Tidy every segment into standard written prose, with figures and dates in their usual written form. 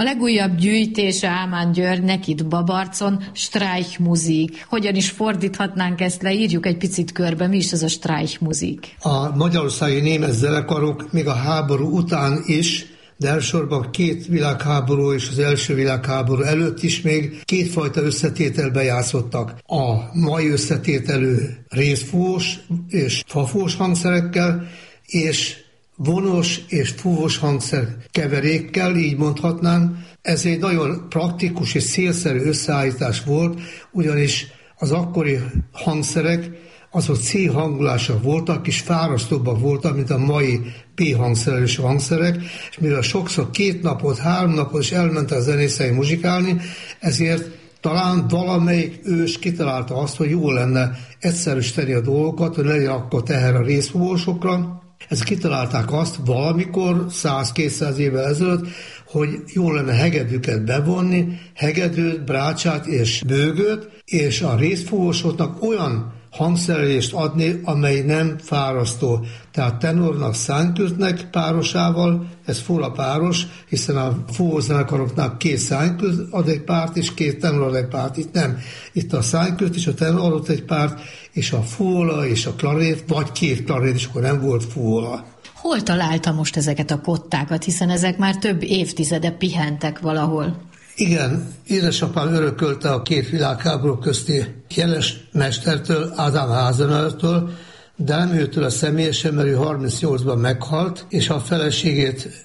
legújabb gyűjtése Ámán Györgynek itt Babarcon Streichmusik. Hogyan is fordíthatnánk ezt le? Írjuk egy picit körbe, mi is ez a Streichmusik? A magyarországi német zenekarok még a háború után is, de elsősorban 2 világháború és az első világháború előtt is még 2 fajta összetételben játszottak. A mai összetételű részfúvós és fafúvós hangszerekkel, és vonos és fúvós hangszer keverékkel, így mondhatnánk. Ez egy nagyon praktikus és célszerű összeállítás volt, ugyanis az akkori hangszerek azok C hangulások voltak, és fárasztóbbak voltak, mint a mai P hangszerelős hangszerek, és mivel sokszor 2 napot, 3 napot is elmentek a zenészei muzsikálni, ezért talán valamelyik ős kitalálta azt, hogy jó lenne egyszerűsíteni a dolgokat, hogy legyen akkor teher a részfúvósokra. Ezt kitalálták azt valamikor 100-200 évvel ezelőtt, hogy jó lenne hegedűket bevonni, hegedűt, brácsát és bőgőt, és a részfúvósoknak olyan hangszerelést adni, amely nem fárasztó. Tehát tenornak, szánykültnek párosával, ez fura páros, hiszen a fúvózenekaroknál 2 szánykült ad egy párt, és 2 tenor ad egy párt. Itt nem. Itt a szánykült és a tenor adott egy párt, és a fúvola és a klarét, vagy 2 klarét, és akkor nem volt fúvola. Hol találta most ezeket a kottákat, hiszen ezek már több évtizede pihentek valahol? Igen, édesapám örökölte a 2 világháború közti jeles mestertől, Ádám Házeneltől, de nem őtől a személyesen, mert ő 38-ban meghalt, és a feleségét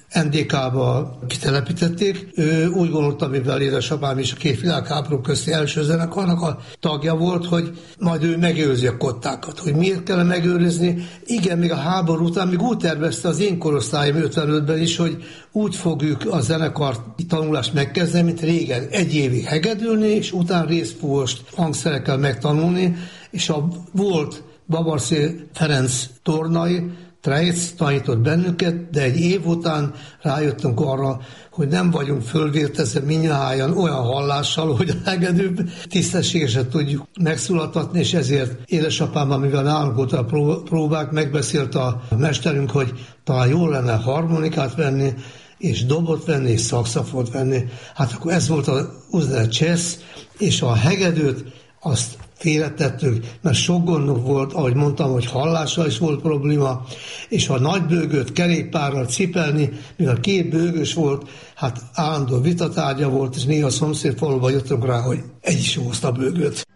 NDK-ba kitelepítették. Ő úgy gondolta, mivel édesapám is a 2 világháború közti első zenekarnak a tagja volt, hogy majd ő megőrzi a kottákat. Hogy miért kell megőrizni? Igen, még a háború után még úgy tervezte az én korosztályom 55-ben is, hogy úgy fogjuk a zenekar tanulást megkezdeni, mint régen. 1 évig hegedülni, és utána részfúvós hangszerekkel megtanulni, és a volt Babarczy Ferenc tornai, Trejc tanított bennünket, de egy év után rájöttünk arra, hogy nem vagyunk fölvértezve mindnyájan olyan hallással, hogy a hegedű tisztességesen tudjuk megszólaltatni, és ezért édesapám, amivel nálunk volt a próbák, megbeszélt a mesterünk, hogy talán jól lenne harmonikát venni, és dobot venni, és szaxofont venni. Hát akkor ez volt az úgynevezett csesz, és a hegedűt azt félretettük, mert sok gondunk volt, ahogy mondtam, hogy hallással is volt probléma, és a nagy bőgőt kerékpárral cipelni, mivel 2 bőgős volt, hát állandó vitatárgya volt, és néha a szomszéd faluban jöttünk rá, hogy egy is hozta a bőgőt.